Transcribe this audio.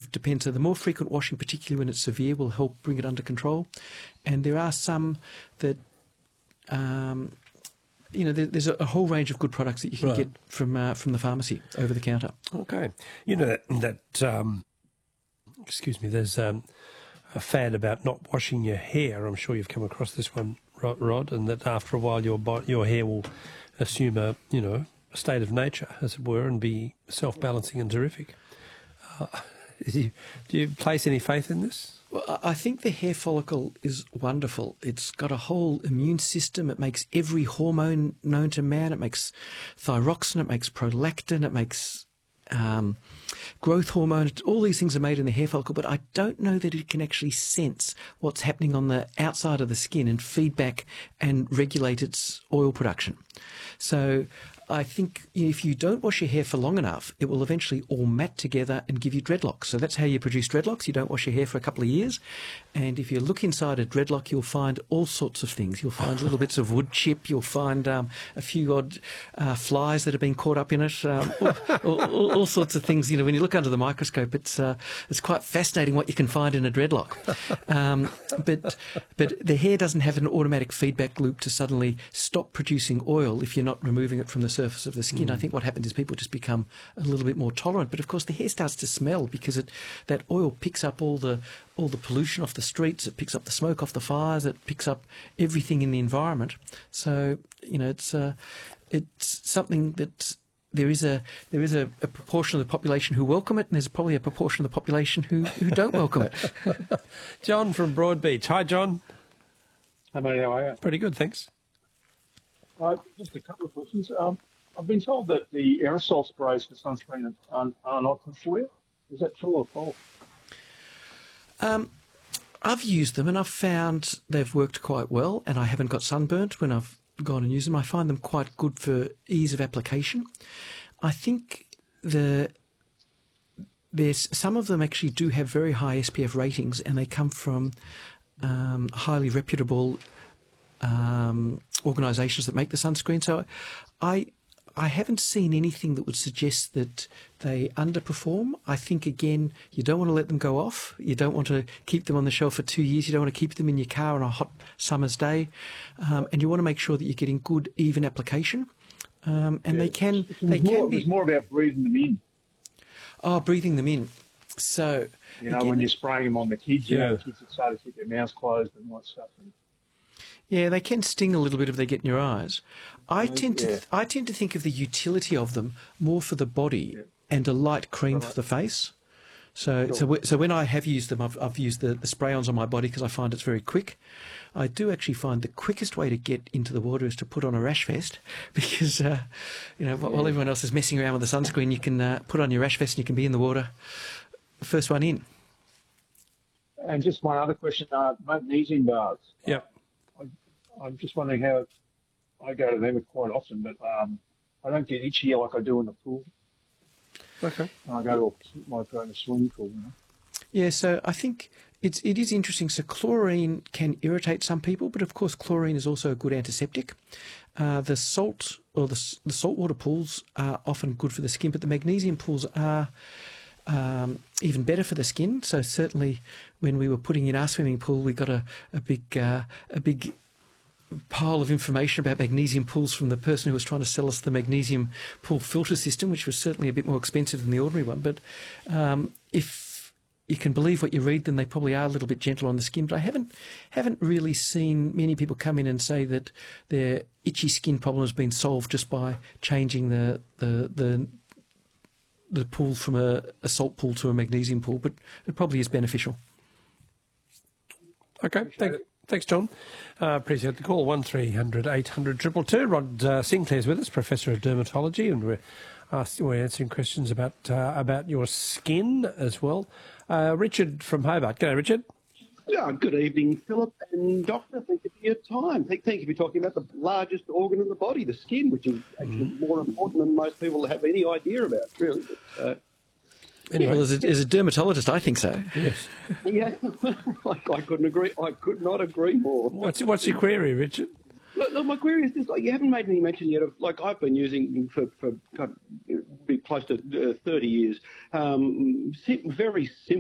of depends. So the more frequent washing, particularly when it's severe, will help bring it under control. And there are some that, there's a whole range of good products that you can get from the pharmacy over the counter. Okay. You know excuse me, there's a fad about not washing your hair. I'm sure you've come across this one, Rod, and that after a while your hair will assume a state of nature, as it were, and be self-balancing and terrific. Do you place any faith in this? Well, I think the hair follicle is wonderful. It's got a whole immune system. It makes every hormone known to man. It makes thyroxine. It makes prolactin. It makes growth hormone. All these things are made in the hair follicle, but I don't know that it can actually sense what's happening on the outside of the skin and feedback and regulate its oil production. So I think if you don't wash your hair for long enough, it will eventually all mat together and give you dreadlocks. So that's how you produce dreadlocks. You don't wash your hair for a couple of years. And if you look inside a dreadlock, you'll find all sorts of things. You'll find little bits of wood chip. You'll find a few odd flies that have been caught up in it. All sorts of things. When you look under the microscope, it's quite fascinating what you can find in a dreadlock. But the hair doesn't have an automatic feedback loop to suddenly stop producing oil if you're not removing it from the surface of the skin. I think what happens is people just become a little bit more tolerant. But of course, the hair starts to smell because that oil picks up all the pollution off the streets. It picks up the smoke off the fires. It picks up everything in the environment. So it's something that there is a proportion of the population who welcome it, and there's probably a proportion of the population who don't welcome it. John from Broadbeach. Hi, John. Hi, mate. How are you? Pretty good, thanks. Just a couple of questions. I've been told that the aerosol sprays for sunscreen are not good for you. Is that true or false? I've used them and I've found they've worked quite well, and I haven't got sunburnt when I've gone and used them. I find them quite good for ease of application. I think there's some of them actually do have very high SPF ratings, and they come from highly reputable organisations that make the sunscreen. So I haven't seen anything that would suggest that they underperform. I think, again, you don't want to let them go off. You don't want to keep them on the shelf for 2 years. You don't want to keep them in your car on a hot summer's day. And you want to make sure that you're getting good, even application. They can be... It's more about breathing them in. Oh, breathing them in. So... when you're spraying them on the kids, the kids that start to keep their mouths closed and all that stuff. Yeah, they can sting a little bit if they get in your eyes. I tend to think of the utility of them more for the body and a light cream for the face. So when I have used them, I've used the spray-ons on my body because I find it's very quick. I do actually find the quickest way to get into the water is to put on a rash vest, because while everyone else is messing around with the sunscreen, you can put on your rash vest and you can be in the water, first one in. And just one other question: magnesium bars. Yep. I'm just wondering how. I go to them quite often, but I don't get itchy like I do in the pool. Okay. I go to a swimming pool. Yeah, so I think it is interesting. So chlorine can irritate some people, but of course chlorine is also a good antiseptic. The salt or the saltwater pools are often good for the skin, but the magnesium pools are even better for the skin. So certainly when we were putting in our swimming pool, we got a big pile of information about magnesium pools from the person who was trying to sell us the magnesium pool filter system, which was certainly a bit more expensive than the ordinary one. But if you can believe what you read, then they probably are a little bit gentle on the skin. But I haven't really seen many people come in and say that their itchy skin problem has been solved just by changing the pool from a salt pool to a magnesium pool. But it probably is beneficial. Okay, thanks, John. Appreciate the call. 1300 800 222. Rod Sinclair's with us, Professor of Dermatology, and we're answering questions about your skin as well. Richard from Hobart. G'day, Richard. Yeah, good evening, Philip and Doctor. Thank you for your time. Thank you for talking about the largest organ in the body, the skin, which is actually more important than most people have any idea about, really. But, anyway. Well, as a dermatologist, I think so. Yes. Yeah, I couldn't agree. I could not agree more. What's your query, Richard? Look, my query is this: you haven't made any mention yet of, I've been using for be close to 30 years, very simple.